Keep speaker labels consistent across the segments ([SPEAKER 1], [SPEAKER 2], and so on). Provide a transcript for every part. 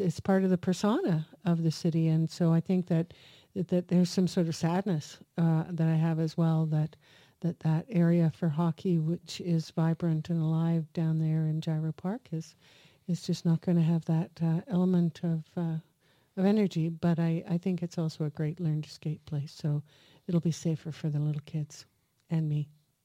[SPEAKER 1] it's part of the persona of the city, and so I think that there's some sort of sadness that I have as well, that area for hockey, which is vibrant and alive down there in Gyro Park, is just not going to have that element of energy. But I think it's also a great learn to skate place, so it'll be safer for the little kids and me.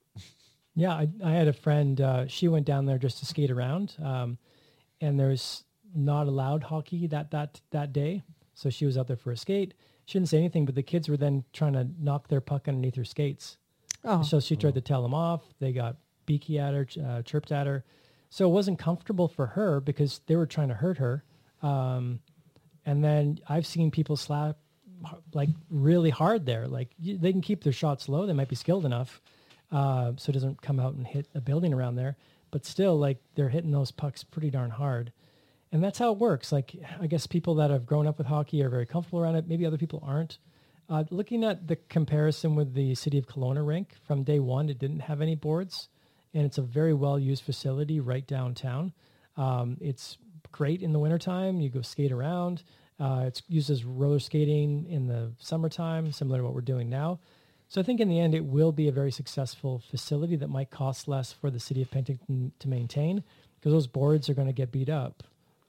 [SPEAKER 2] Yeah, I had a friend, she went down there just to skate around, and there's not allowed hockey that day. So she was out there for a skate. She didn't say anything, but the kids were then trying to knock their puck underneath her skates. Oh. So she tried to tell them off. They got beaky at her, chirped at her. So it wasn't comfortable for her because they were trying to hurt her. And then I've seen people slap like really hard there. Like they can keep their shots low. They might be skilled enough. So it doesn't come out and hit a building around there. But still, like they're hitting those pucks pretty darn hard. And that's how it works. Like, I guess people that have grown up with hockey are very comfortable around it. Maybe other people aren't. Looking at the comparison with the City of Kelowna rink, from day one, it didn't have any boards. And it's a very well-used facility right downtown. It's great in the wintertime. You go skate around. It's used as roller skating in the summertime, similar to what we're doing now. So I think in the end, it will be a very successful facility that might cost less for the City of Penticton to maintain, because those boards are going to get beat up.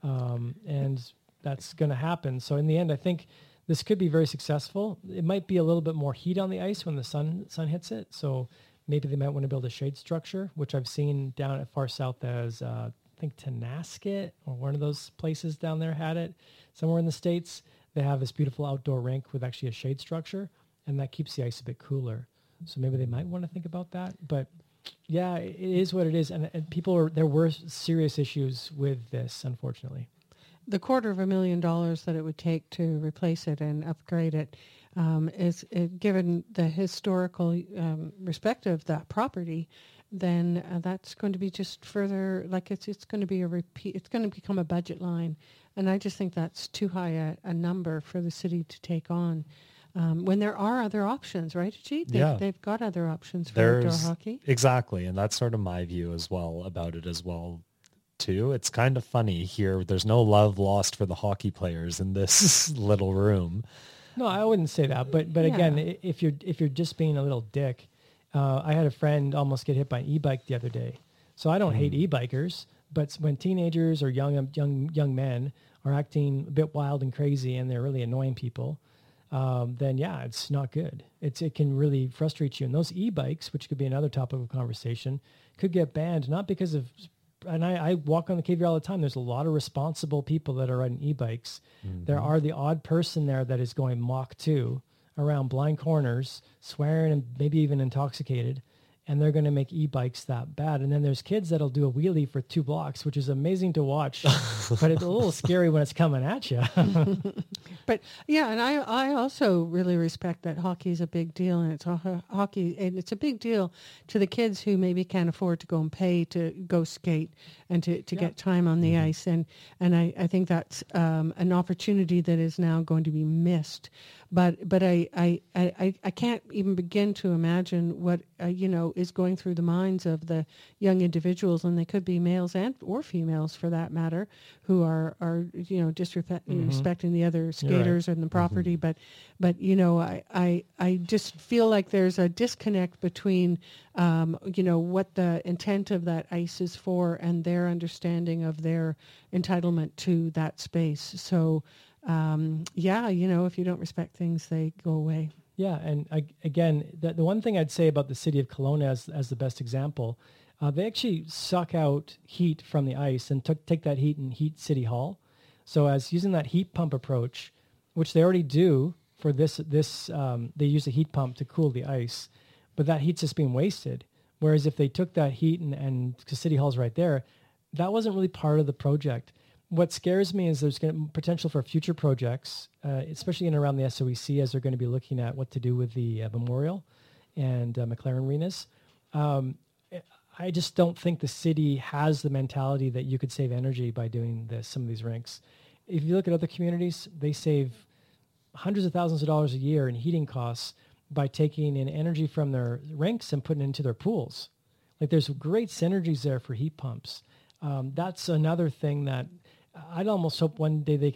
[SPEAKER 2] And that's going to happen. So in the end, I think this could be very successful. It might be a little bit more heat on the ice when the sun hits it. So maybe they might want to build a shade structure, which I've seen down at far south as, I think Tenasket or one of those places down there had it. Somewhere in the States, they have this beautiful outdoor rink with actually a shade structure, and that keeps the ice a bit cooler. So maybe they might want to think about that. But yeah, it is what it is. And there were serious issues with this, unfortunately.
[SPEAKER 1] The $250,000 that it would take to replace it and upgrade it is, given the historical respect of that property, then that's going to be just further, like it's going to be a repeat, it's going to become a budget line. And I just think that's too high a number for the city to take on. When there are other options, right, Ajit? They've got other options for outdoor hockey.
[SPEAKER 3] Exactly, and that's sort of my view as well about it as well, too. It's kind of funny here. There's no love lost for the hockey players in this little room.
[SPEAKER 2] No, I wouldn't say that. But again, if you're just being a little dick, I had a friend almost get hit by an e-bike the other day. So I don't hate e-bikers, but when teenagers or young men are acting a bit wild and crazy and they're really annoying people, then yeah, it's not good. It can really frustrate you. And those e-bikes, which could be another topic of conversation, could get banned, not because of, and I walk on the KVR all the time. There's a lot of responsible people that are riding e-bikes. Mm-hmm. There are the odd person there that is going Mach 2 around blind corners, swearing and maybe even intoxicated, and they're going to make e-bikes that bad. And then there's kids that'll do a wheelie for 2 blocks, which is amazing to watch, but it's a little scary when it's coming at you.
[SPEAKER 1] But yeah, and I also really respect that hockey is a big deal, and it's hockey, and it's a big deal to the kids who maybe can't afford to go and pay to go skate and to get time on the ice. And I think that's an opportunity that is now going to be missed. But I can't even begin to imagine what is going through the minds of the young individuals, and they could be males or females for that matter, who are disrespecting the other skaters and the property. But I just feel like there's a disconnect between what the intent of that ice is for and their understanding of their entitlement to that space. So if you don't respect things, they go away.
[SPEAKER 2] Yeah, and again, the one thing I'd say about the city of Kelowna as the best example, they actually suck out heat from the ice and take that heat and heat City Hall. So as using that heat pump approach, which they already do for this, they use a heat pump to cool the ice, but that heat's just being wasted. Whereas if they took that heat and because City Hall's right there, that wasn't really part of the project. What scares me is there's potential for future projects, especially in and around the SOEC, as they're going to be looking at what to do with the memorial and McLaren Arenas. I just don't think the city has the mentality that you could save energy by doing some of these rinks. If you look at other communities, they save hundreds of thousands of dollars a year in heating costs by taking in energy from their rinks and putting it into their pools. Like there's great synergies there for heat pumps. That's another thing that I'd almost hope one day they